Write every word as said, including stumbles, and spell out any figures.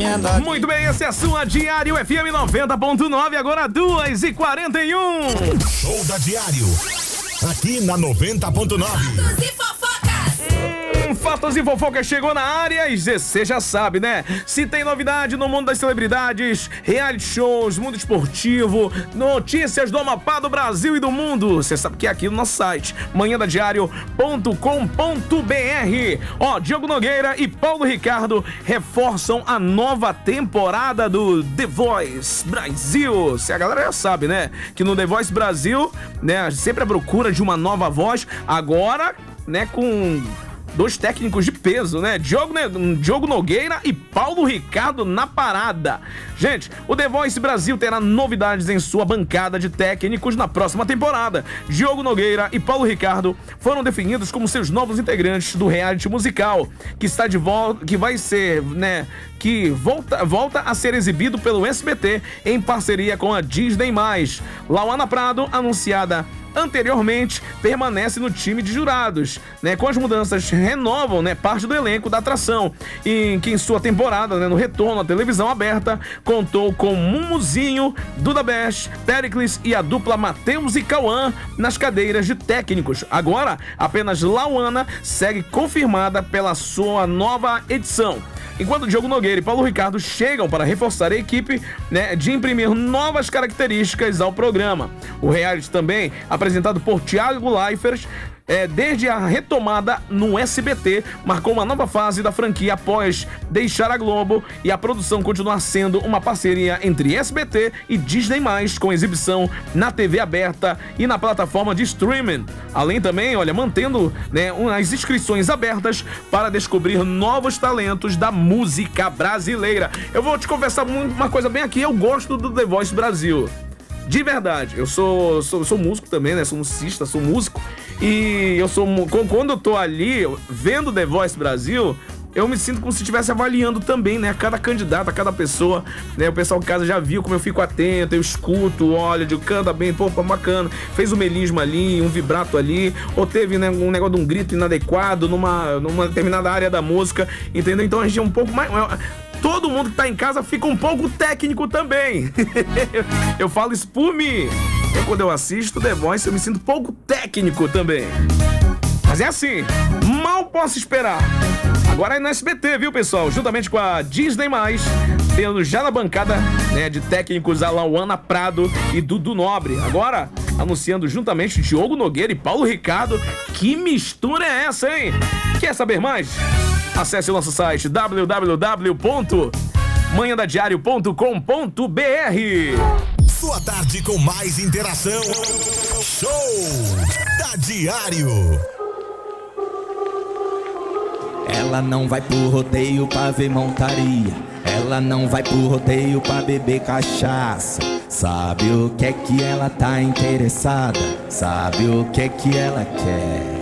vendo aqui. Muito bem, essa é a sua Diário F M noventa ponto nove, agora duas e quarenta e um. Show da Diário, aqui na noventa ponto nove. Hum, Fatos e fofocas chegou na área e você já sabe, né? Se tem novidade no mundo das celebridades, reality shows, mundo esportivo, notícias do Amapá, do Brasil e do mundo, você sabe que é aqui no nosso site, manhã da diário ponto com ponto b r. Ó, Diogo Nogueira e Paulo Ricardo reforçam a nova temporada do The Voice Brasil. Se a galera já sabe, né? Que no The Voice Brasil, né, sempre a procura de uma nova voz, agora, né, com dois técnicos de peso, né? Diogo, Diogo Nogueira e Paulo Ricardo na parada. Gente, o The Voice Brasil terá novidades em sua bancada de técnicos na próxima temporada. Diogo Nogueira e Paulo Ricardo foram definidos como seus novos integrantes do reality musical, que está de volta, que vai ser, né, que volta, volta a ser exibido pelo S B T em parceria com a Disney mais. Lauana Prado, anunciada anteriormente, permanece no time de jurados, né? Com as mudanças, renovam, né, parte do elenco da atração, em que em sua temporada, né, no retorno à televisão aberta, contou com Mumuzinho, Duda Bash, Pericles e a dupla Matheus e Cauã nas cadeiras de técnicos. Agora, apenas Lauana segue confirmada pela sua nova edição. Enquanto Diogo Nogueira e Paulo Ricardo chegam para reforçar a equipe, né, de imprimir novas características ao programa. O reality também, apresentado por Thiago Leifert, É, desde a retomada no S B T, marcou uma nova fase da franquia após deixar a Globo e a produção continuar sendo uma parceria entre S B T e Disney mais, com exibição na T V aberta e na plataforma de streaming. Além também, olha, mantendo, né, as inscrições abertas para descobrir novos talentos da música brasileira. Eu vou te confessar uma coisa bem aqui, eu gosto do The Voice Brasil. De verdade, eu sou, sou, sou músico também, né? Sou musicista, sou músico. E eu sou. Quando eu tô ali vendo The Voice Brasil, eu me sinto como se estivesse avaliando também, né? Cada candidato, a cada pessoa, né? O pessoal de casa já viu como eu fico atento, eu escuto, olha, de canta bem, pô, bacana. Fez um melisma ali, um vibrato ali, ou teve, né, um negócio de um grito inadequado numa, numa determinada área da música, entendeu? Então a gente é um pouco mais. Todo mundo que tá em casa fica um pouco técnico também. Eu falo isso por mim. Eu, quando eu assisto The Voice, eu me sinto pouco técnico também. Mas é assim, mal posso esperar. Agora é no S B T, viu, pessoal? Juntamente com a Disney mais, tendo já na bancada, né, de técnicos a Lauana Prado e Dudu Nobre. Agora, anunciando juntamente Diogo Nogueira e Paulo Ricardo. Que mistura é essa, hein? Quer saber mais? Acesse o nosso site w w w ponto manhã da diário ponto com ponto b r. Sua tarde com mais interação. Show da Diário. Ela não vai pro rodeio pra ver montaria. Ela não vai pro rodeio pra beber cachaça. Sabe o que é que ela tá interessada? Sabe o que é que ela quer?